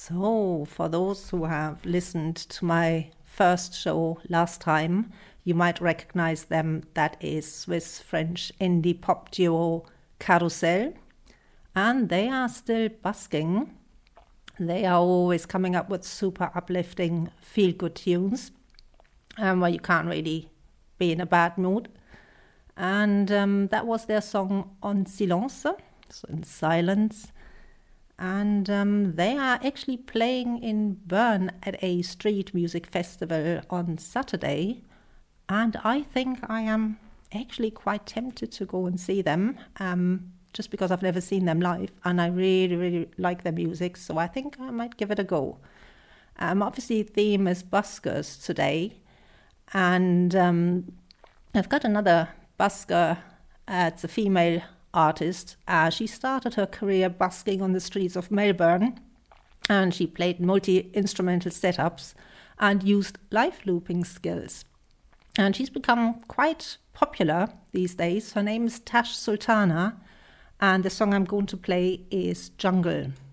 So, for those who have listened to my first show last time, you might recognize them. That is Swiss-French indie pop duo Carousel. And they are still busking. They are always coming up with super uplifting, feel-good tunes where you can't really be in a bad mood. And that was their song En Silence, so in silence. And they are actually playing in Bern at a street music festival on Saturday. And I think I am actually quite tempted to go and see them, just because I've never seen them live. And I really, really like their music, so I think I might give it a go. Obviously, the theme is buskers today. And I've got another busker. It's a female artist. She started her career busking on the streets of Melbourne, and she played multi-instrumental setups and used live looping skills. And she's become quite popular these days. Her name is Tash Sultana, and the song I'm going to play is Jungle.